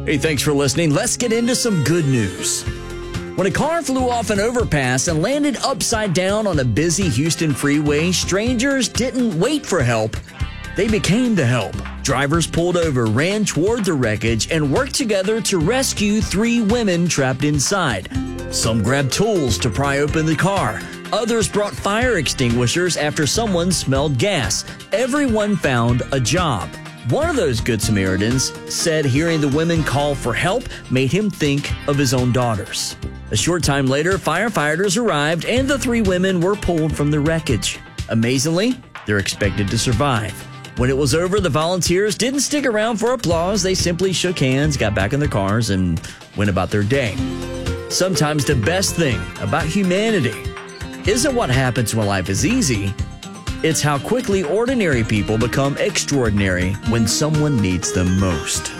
Hey, thanks for listening. Let's get into some good news. When a car flew off an overpass and landed upside down on a busy Houston freeway, strangers didn't wait for help. They became the help. Drivers pulled over, ran toward the wreckage, and worked together to rescue 3 women trapped inside. Some grabbed tools to pry open the car. Others brought fire extinguishers after someone smelled gas. Everyone found a job. One of those Good Samaritans said hearing the women call for help made him think of his own daughters. A short time later, firefighters arrived and the 3 women were pulled from the wreckage. Amazingly, they're expected to survive. When it was over, the volunteers didn't stick around for applause. They simply shook hands, got back in their cars, and went about their day. Sometimes the best thing about humanity isn't what happens when life is easy. It's how quickly ordinary people become extraordinary when someone needs them most.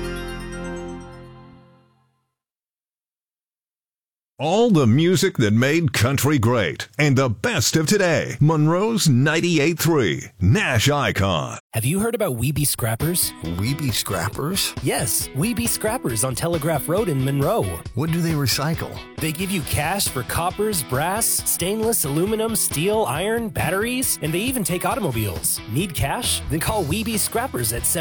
All the music that made country great and the best of today. Monroe's 98.3 Nash Icon. Have you heard about Weeby Scrappers? Weeby Scrappers? Yes, Weeby Scrappers on Telegraph Road in Monroe. What do they recycle? They give you cash for coppers, brass, stainless, aluminum, steel, iron, batteries, and they even take automobiles. Need cash? Then call Weeby Scrappers at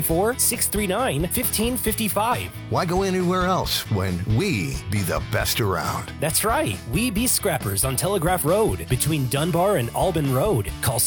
734-639-1555. Why go anywhere else when we be the best around? That's right. Weeby Scrappers on Telegraph Road between Dunbar and Albin Road. Call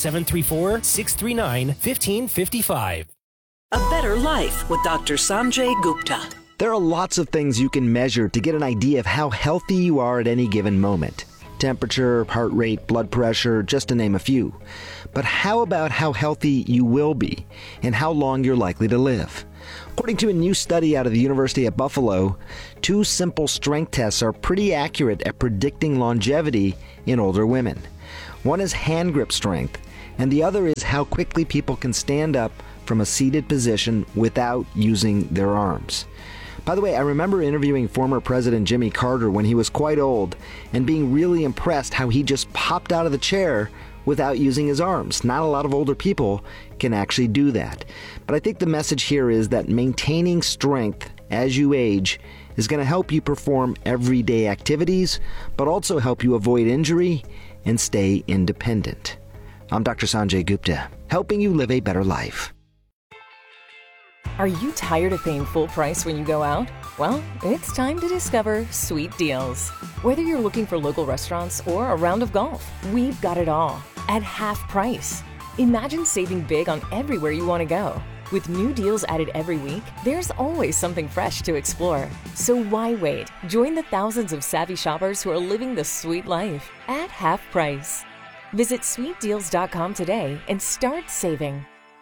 734-639-1555. A Better Life with Dr. Sanjay Gupta. There are lots of things you can measure to get an idea of how healthy you are at any given moment. Temperature, heart rate, blood pressure, just to name a few. But how about how healthy you will be and how long you're likely to live? According to a new study out of the University at Buffalo, 2 simple strength tests are pretty accurate at predicting longevity in older women. One is hand grip strength, and the other is how quickly people can stand up from a seated position without using their arms. By the way, I remember interviewing former President Jimmy Carter when he was quite old and being really impressed how he just popped out of the chair without using his arms. Not a lot of older people can actually do that. But I think the message here is that maintaining strength as you age is going to help you perform everyday activities, but also help you avoid injury and stay independent. I'm Dr. Sanjay Gupta, helping you live a better life. Are you tired of paying full price when you go out? Well, it's time to discover Sweet Deals. Whether you're looking for local restaurants or a round of golf, we've got it all at half price. Imagine saving big on everywhere you want to go. With new deals added every week, there's always something fresh to explore. So why wait? Join the thousands of savvy shoppers who are living the sweet life at half price. Visit sweetdeals.com today and start saving.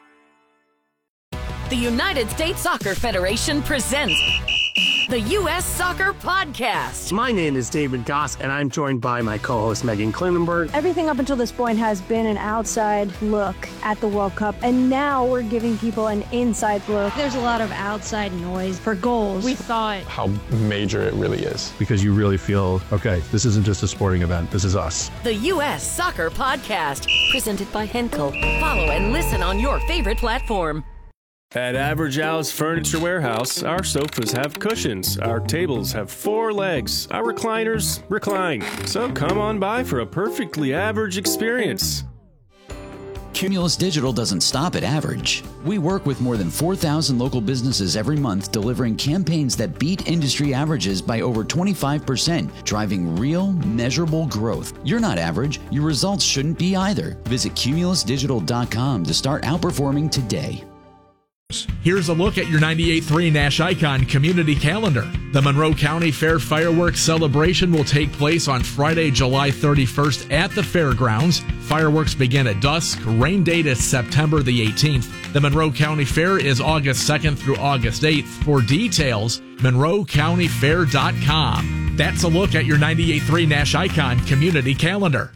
The United States Soccer Federation presents the U.S. Soccer Podcast. My name is David Goss, and I'm joined by my co-host Megan Klinenberg. Everything up until this point has been an outside look at the World Cup, and now we're giving people an inside look. There's a lot of outside noise for goals. We thought how major it really is. Because you really feel, okay, this isn't just a sporting event, this is us. The U.S. Soccer Podcast, presented by Henkel. Follow and listen on your favorite platform. At Average Al's Furniture Warehouse, our sofas have cushions, our tables have 4 legs, our recliners recline. So come on by for a perfectly average experience. Cumulus Digital doesn't stop at average. We work with more than 4,000 local businesses every month, delivering campaigns that beat industry averages by over 25%, driving real, measurable growth. You're not average. Your results shouldn't be either. Visit cumulusdigital.com to start outperforming today. Here's a look at your 98.3 Nash Icon community calendar. The Monroe County Fair Fireworks Celebration will take place on Friday, July 31st at the fairgrounds. Fireworks begin at dusk. Rain date is September the 18th. The Monroe County Fair is August 2nd through August 8th. For details, monroecountyfair.com. That's a look at your 98.3 Nash Icon community calendar.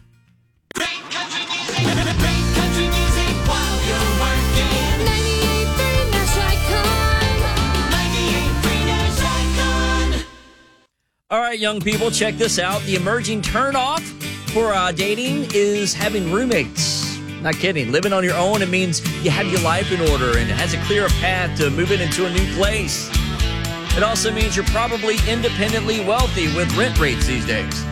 All right, young people, check this out. The emerging turnoff for dating is having roommates. Not kidding. Living on your own, it means you have your life in order and it has a clear path to moving into a new place. It also means you're probably independently wealthy with rent rates these days.